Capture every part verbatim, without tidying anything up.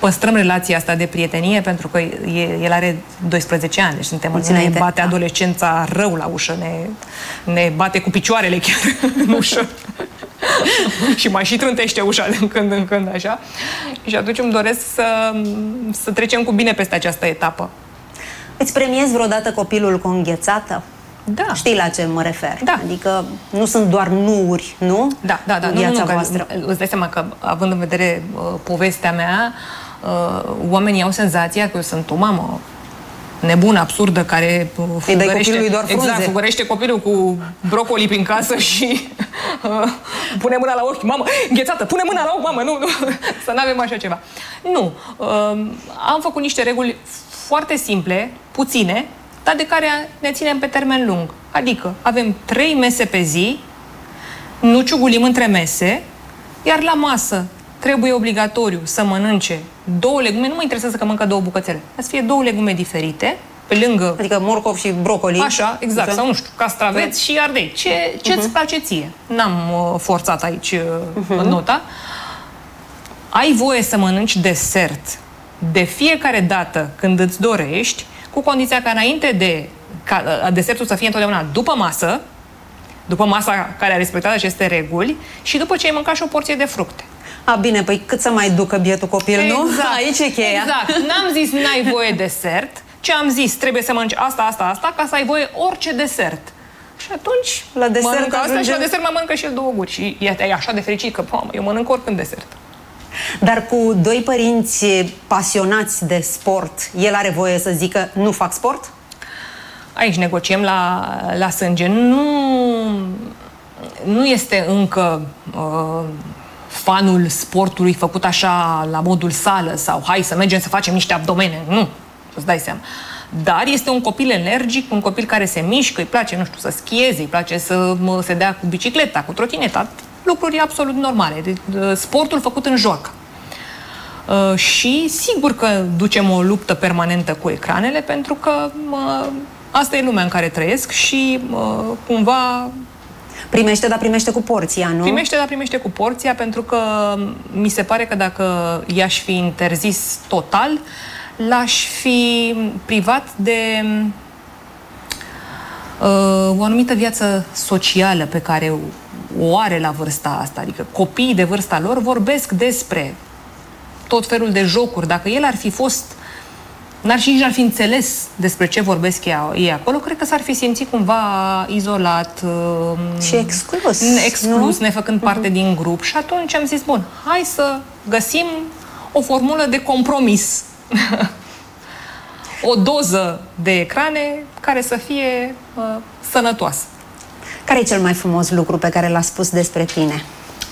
păstrăm relația asta de prietenie, pentru că e, el are doisprezece ani, deci suntem ne bate adolescența rău la ușă, ne, ne bate cu picioarele chiar în ușă. Și mai și trântește ușa din când în când, așa. Și atunci îmi doresc să, să trecem cu bine peste această etapă. Îți premiezi vreodată copilul cu o înghețată? Da. Știi la ce mă refer? Da. Adică nu sunt doar nuuri, nu? Da, da, da. În nu, viața nu, voastră. Că, îți dai seama că, având în vedere uh, povestea mea, uh, oamenii au senzația că eu sunt o mamă nebună, absurdă, care fugărește, doar exact, fugărește copilul cu brocoli prin casă și uh, pune mâna la ochi, mamă, înghețată, pune mâna la ochi, mamă, nu, nu, să nu avem așa ceva. Nu, uh, am făcut niște reguli foarte simple, puține, dar de care ne ținem pe termen lung. Adică avem trei mese pe zi, nu ciugulim între mese, iar la masă trebuie obligatoriu să mănânce două legume, nu mă interesează că mănâncă două bucățele, dar să fie două legume diferite, pe lângă... Adică morcov și brocoli. Așa, exact, adică... sau nu știu, castraveți și ardei. Ce, ce-ți uh-huh. place ție? N-am uh, forțat aici uh, uh-huh. nota. Ai voie să mănânci desert de fiecare dată când îți dorești, cu condiția ca înainte de ca uh, desertul să fie întotdeauna după masă, după masa care a respectat aceste reguli și după ce ai mâncat și o porție de fructe. A, bine, păi cât să mai ducă bietul copil, exact. Nu? Aici e cheia. Exact. N-am zis n-ai voie desert, ce am zis trebuie să mănânci asta, asta, asta, ca să ai voie orice desert. Și atunci la desert mănâncă asta ajungem... și la desert mai mănâncă și el două guri. Și e așa de fericit că, mamă, eu mănânc oricând desert. Dar cu doi părinți pasionați de sport, el are voie să zică nu fac sport? Aici negociem la, la sânge. Nu, nu este încă uh, fanul sportului făcut așa la modul sală sau hai să mergem să facem niște abdomene. Nu, îți dai seama. Dar este un copil energic, un copil care se mișcă, îi place, nu știu, să schieze, îi place să se dea cu bicicleta, cu trotineta, lucruri absolut normale. Sportul făcut în joacă. Uh, și sigur că ducem o luptă permanentă cu ecranele, pentru că uh, asta e lumea în care trăiesc și uh, cumva... Primește, dar primește cu porția, nu? Primește, dar primește cu porția, pentru că mi se pare că dacă i-aș fi interzis total, l-aș fi privat de uh, o anumită viață socială pe care o are la vârsta asta. Adică copiii de vârsta lor vorbesc despre tot felul de jocuri. Dacă el ar fi fost, n-ar și nici n-ar fi înțeles despre ce vorbesc ei acolo, cred că s-ar fi simțit cumva izolat și exclus, exclus nefăcând parte uh-huh. din grup. Și atunci am zis, bun, hai să găsim o formulă de compromis. O doză de ecrane care să fie uh, sănătoasă. Care e cel mai frumos lucru pe care l-a spus despre tine?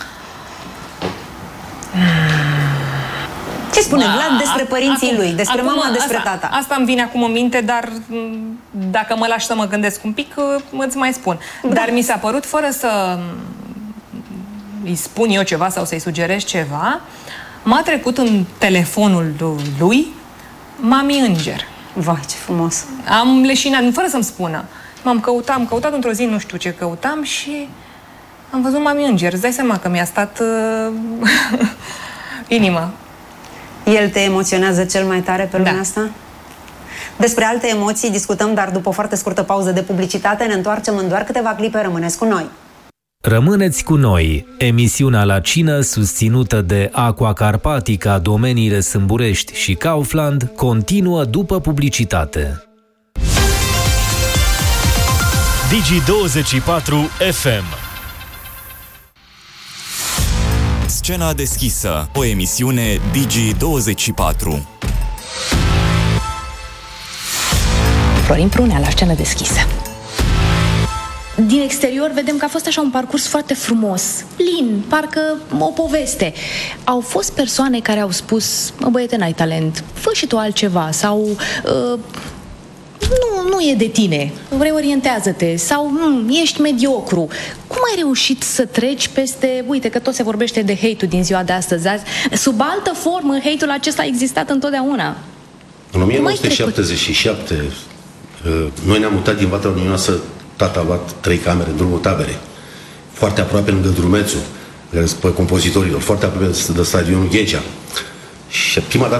Ce spune Vlad despre părinții acum, lui, despre acum, mama, despre asta, tata? Asta îmi vine acum în minte, dar dacă mă lași să mă gândesc un pic, îți mai spun. Da. Dar mi s-a părut, fără să îi spun eu ceva sau să-i sugerez ceva, m-a trecut în telefonul lui Mami Înger. Vai, ce frumos! Am leșinat, fără să-mi spună. M-am căutat, am căutat într-o zi, nu știu ce căutam și am văzut Mami Înger. Îți dai seama că mi-a stat uh, inima. El te emoționează cel mai tare pe lumea da. asta? Despre alte emoții discutăm, dar după o foarte scurtă pauză de publicitate ne întoarcem în doar câteva clipe. Rămâneți cu noi! Rămâneți cu noi, emisiunea La Cină susținută de Aqua Carpatica, Domeniile Sâmburești și Kaufland continuă după publicitate. Digi douăzeci și patru F M. Scena deschisă, o emisiune Digi douăzeci și patru. Florin Prunea la Scena deschisă. Din exterior vedem că a fost așa un parcurs foarte frumos, lin, parcă o poveste. Au fost persoane care au spus, mă băiete, n-ai talent, fă și tu altceva, sau uh, nu, nu e de tine, reorientează-te, sau mm, ești mediocru. Cum ai reușit să treci peste, uite că tot se vorbește de hate-ul din ziua de astăzi, azi, sub altă formă hate-ul acesta a existat întotdeauna. În o mie nouă sute șaptezeci și șapte noi ne-am mutat din Vatra Luminoasă. Tata a luat trei camere în drumul Taberei, foarte aproape lângă Drumețul, pe compozitorilor, foarte aproape de stadionul Ghecea. Și prima dată